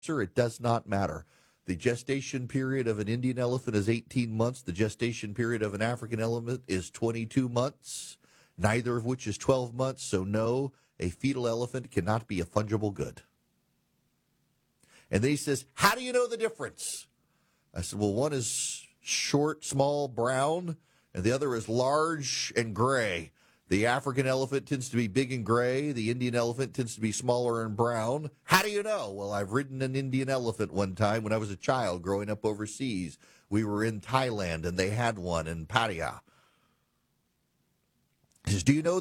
Sir, it does not matter. The gestation period of an Indian elephant is 18 months. The gestation period of an African elephant is 22 months, neither of which is 12 months. So no, a fetal elephant cannot be a fungible good. And then he says, how do you know the difference? I said, well, one is short, small, brown, and the other is large and gray. The African elephant tends to be big and gray. The Indian elephant tends to be smaller and brown. How do you know? Well, I've ridden an Indian elephant one time when I was a child growing up overseas. We were in Thailand, and they had one in Pattaya. He says, do you know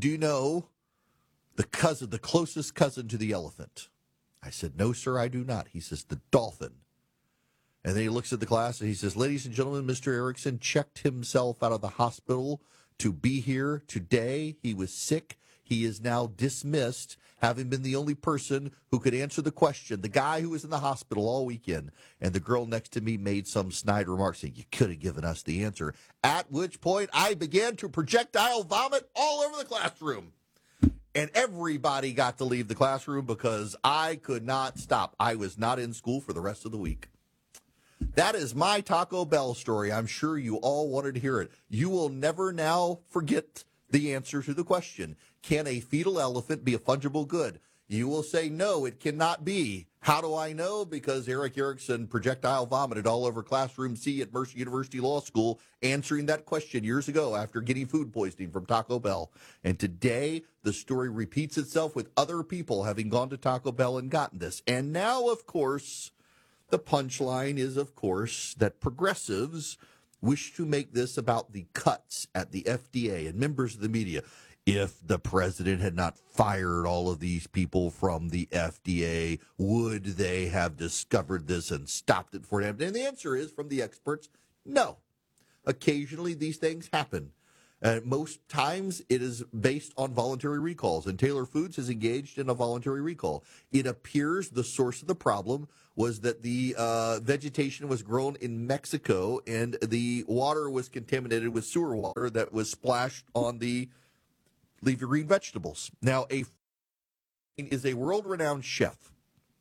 the closest cousin to the elephant? I said, no, sir, I do not. He says, the dolphin. And then he looks at the class, and he says, ladies and gentlemen, Mr. Erickson checked himself out of the hospital to be here today. He was sick. He is now dismissed, having been the only person who could answer the question. The guy who was in the hospital all weekend. And the girl next to me made some snide remark saying, you could have given us the answer. At which point I began to projectile vomit all over the classroom. And everybody got to leave the classroom because I could not stop. I was not in school for the rest of the week. That is my Taco Bell story. I'm sure you all wanted to hear it. You will never now forget the answer to the question. Can a fetal elephant be a fungible good? You will say, no, it cannot be. How do I know? Because Eric Erickson projectile vomited all over Classroom C at Mercer University Law School answering that question years ago after getting food poisoning from Taco Bell. And today, the story repeats itself with other people having gone to Taco Bell and gotten this. And now, of course, the punchline is, of course, that progressives wish to make this about the cuts at the FDA and members of the media. If the president had not fired all of these people from the FDA, would they have discovered this and stopped it for him? And the answer is, from the experts, no. Occasionally, these things happen. Most times, it is based on voluntary recalls, and Taylor Foods has engaged in a voluntary recall. It appears the source of the problem was that the vegetation was grown in Mexico, and the water was contaminated with sewer water that was splashed on the leafy green vegetables. Now, is a world-renowned chef,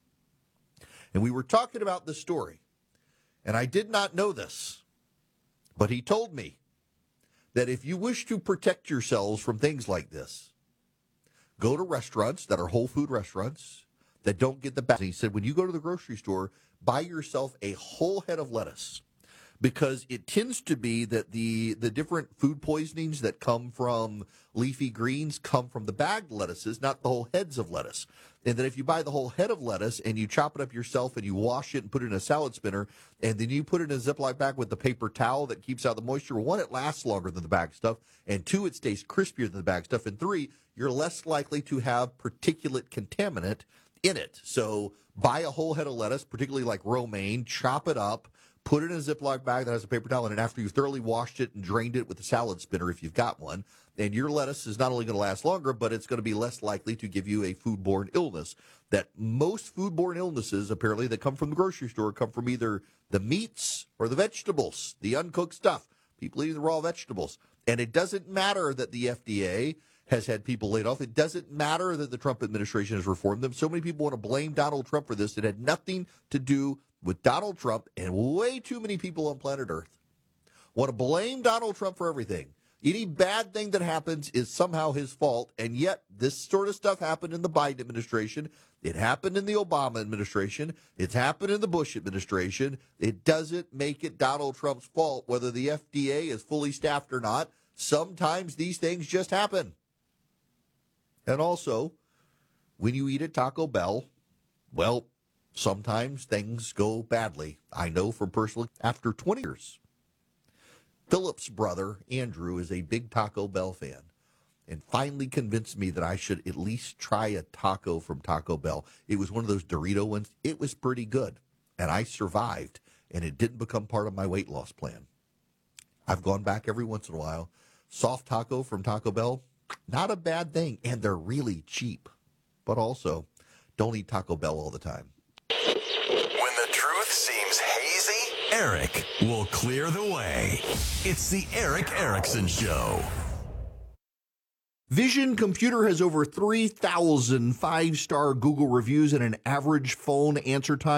and we were talking about this story, and I did not know this, but he told me that if you wish to protect yourselves from things like this, go to restaurants that are whole food restaurants that don't get the bad. He said, when you go to the grocery store, buy yourself a whole head of lettuce, because it tends to be that the different food poisonings that come from leafy greens come from the bagged lettuces, not the whole heads of lettuce. And that if you buy the whole head of lettuce and you chop it up yourself and you wash it and put it in a salad spinner, and then you put it in a Ziploc bag with the paper towel that keeps out the moisture, one, it lasts longer than the bag stuff, and two, it stays crispier than the bag stuff, and three, you're less likely to have particulate contaminant in it. So buy a whole head of lettuce, particularly like romaine, chop it up, put it in a Ziploc bag that has a paper towel in it after you've thoroughly washed it and drained it with a salad spinner if you've got one. And your lettuce is not only going to last longer, but it's going to be less likely to give you a foodborne illness. That most foodborne illnesses, apparently, that come from the grocery store come from either the meats or the vegetables, the uncooked stuff. People eating the raw vegetables. And it doesn't matter that the FDA has had people laid off. It doesn't matter that the Trump administration has reformed them. So many people want to blame Donald Trump for this. It had nothing to do with Donald Trump, and way too many people on planet Earth want to blame Donald Trump for everything. Any bad thing that happens is somehow his fault, and yet this sort of stuff happened in the Biden administration. It happened in the Obama administration. It's happened in the Bush administration. It doesn't make it Donald Trump's fault whether the FDA is fully staffed or not. Sometimes these things just happen. And also, when you eat at Taco Bell, well, sometimes things go badly. I know from personal, after 20 years. Philip's brother, Andrew, is a big Taco Bell fan and finally convinced me that I should at least try a taco from Taco Bell. It was one of those Dorito ones. It was pretty good, and I survived, and it didn't become part of my weight loss plan. I've gone back every once in a while. Soft taco from Taco Bell, not a bad thing, and they're really cheap. But also, don't eat Taco Bell all the time. When the truth seems hazy, Eric will clear the way. It's the Eric Erickson Show. Vision Computer has over 3,000 five-star Google reviews and an average phone answer time